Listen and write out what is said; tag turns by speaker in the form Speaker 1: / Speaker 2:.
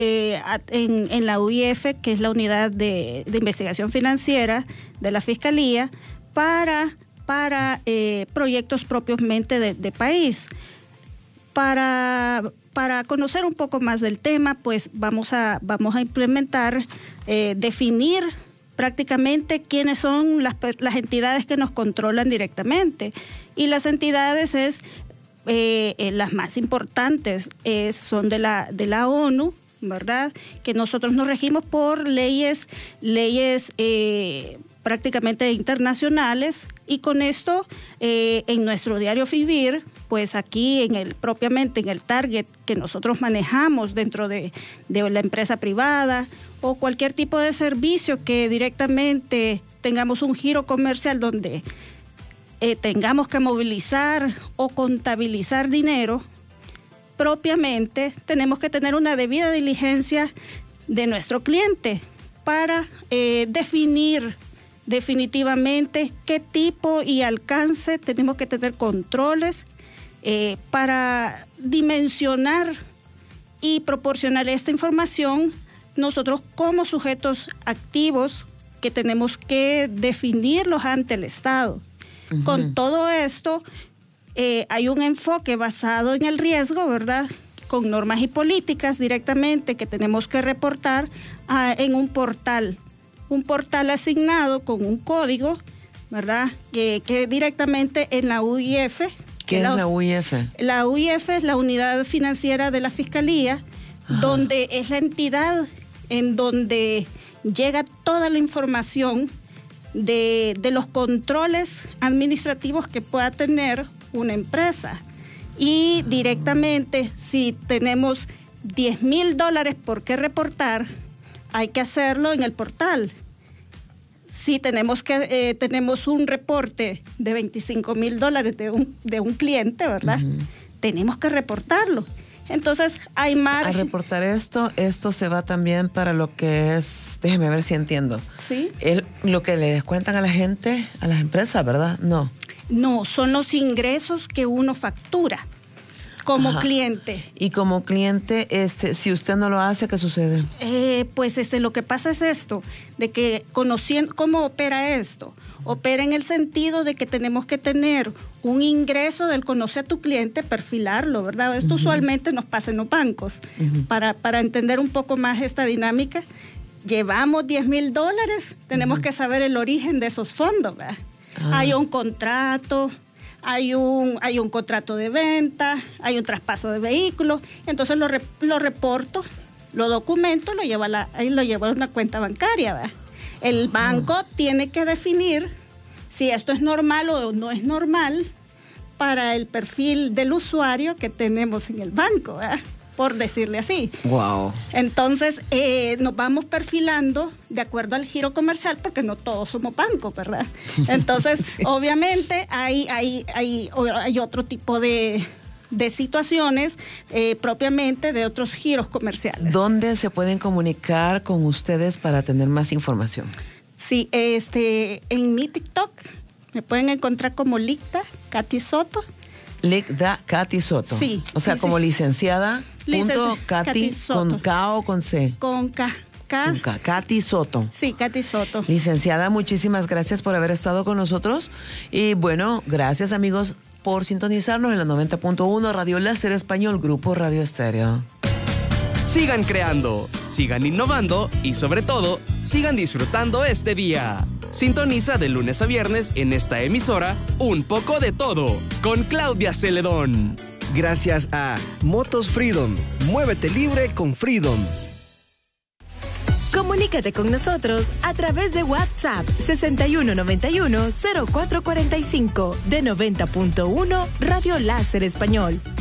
Speaker 1: en la UIF, que es la Unidad de Investigación Financiera de la Fiscalía, para proyectos propiamente de país. Para conocer un poco más del tema, pues vamos a implementar, definir prácticamente quiénes son las entidades que nos controlan directamente. Y las entidades las más importantes son de la ONU, ¿verdad? Que nosotros nos regimos por leyes prácticamente internacionales, y con esto en nuestro diario vivir, pues aquí propiamente en el target que nosotros manejamos dentro de la empresa privada o cualquier tipo de servicio que directamente tengamos un giro comercial donde tengamos que movilizar o contabilizar dinero, propiamente tenemos que tener una debida diligencia de nuestro cliente para definir definitivamente qué tipo y alcance tenemos que tener controles para dimensionar y proporcionar esta información nosotros como sujetos activos que tenemos que definirlos ante el Estado. Uh-huh. Con todo esto hay un enfoque basado en el riesgo, ¿verdad?, con normas y políticas directamente que tenemos que reportar en un portal asignado con un código, ¿verdad?, que directamente en la UIF.
Speaker 2: ¿Qué es la UIF?
Speaker 1: La UIF es la Unidad Financiera de la Fiscalía, donde es la entidad en donde llega toda la información de los controles administrativos que pueda tener una empresa. Y directamente, si tenemos $10,000 por qué reportar, hay que hacerlo en el portal. Si tenemos un reporte de $25,000 de un cliente, ¿verdad? Uh-huh. Tenemos que reportarlo. Entonces, hay margen.
Speaker 2: Al reportar esto se va también para lo que es, déjeme ver si entiendo.
Speaker 1: Sí.
Speaker 2: Lo que le descuentan a la gente, a las empresas, ¿verdad?
Speaker 1: No, son los ingresos que uno factura como cliente.
Speaker 2: Y como cliente, si usted no lo hace, ¿qué sucede?
Speaker 1: Pues lo que pasa es esto, de que conociendo cómo opera esto, opera en el sentido de que tenemos que tener un ingreso del conocer a tu cliente, perfilarlo, ¿verdad? Esto usualmente nos pasa en los bancos. Para entender un poco más esta dinámica, llevamos $10,000, tenemos que saber el origen de esos fondos, ¿verdad? Hay un contrato, hay un contrato de venta, hay un traspaso de vehículos, entonces lo reporto, lo documento, lo llevo a una cuenta bancaria, ¿verdad? El banco tiene que definir si esto es normal o no es normal para el perfil del usuario que tenemos en el banco, ¿verdad?, por decirle así.
Speaker 2: Wow.
Speaker 1: Entonces, nos vamos perfilando de acuerdo al giro comercial, porque no todos somos bancos, ¿verdad? Entonces, sí. Obviamente, hay otro tipo de situaciones propiamente de otros giros comerciales.
Speaker 2: ¿Dónde se pueden comunicar con ustedes para tener más información?
Speaker 1: Sí, en mi TikTok me pueden encontrar como Licda Katy Soto.
Speaker 2: Licda Katy Soto.
Speaker 1: Sí.
Speaker 2: O sea,
Speaker 1: sí,
Speaker 2: como
Speaker 1: sí.
Speaker 2: licenciada.
Speaker 1: Katy Soto.
Speaker 2: ¿Con K o con C?
Speaker 1: Con K.
Speaker 2: Con K. Katy Soto.
Speaker 1: Sí, Katy Soto.
Speaker 2: Licenciada, muchísimas gracias por haber estado con nosotros. Y bueno, gracias amigos por sintonizarnos en la 90.1 Radio Láser Español, Grupo Radio Estéreo.
Speaker 3: Sigan creando, sigan innovando y sobre todo, sigan disfrutando este día. Sintoniza de lunes a viernes en esta emisora Un Poco de Todo con Claudia Celedón.
Speaker 4: Gracias a Motos Freedom. Muévete libre con Freedom.
Speaker 5: Comunícate con nosotros a través de WhatsApp 6191-0445 de 90.1 Radio Láser Español.